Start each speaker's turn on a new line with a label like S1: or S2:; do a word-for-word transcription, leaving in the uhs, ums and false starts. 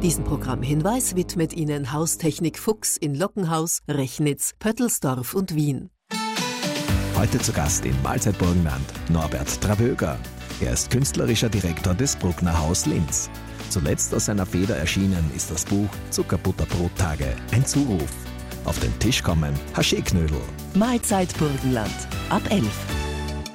S1: Diesen Programmhinweis widmet Ihnen Haustechnik Fuchs in Lockenhaus, Rechnitz, Pöttelsdorf und Wien.
S2: Heute zu Gast in Mahlzeit Burgenland Norbert Travöger. Er ist künstlerischer Direktor des Bruckner Haus Linz. Zuletzt aus seiner Feder erschienen ist das Buch Zuckerbutterbrottage, ein Zuruf. Auf den Tisch kommen Haché-Knödel.
S1: Mahlzeit Burgenland ab elf.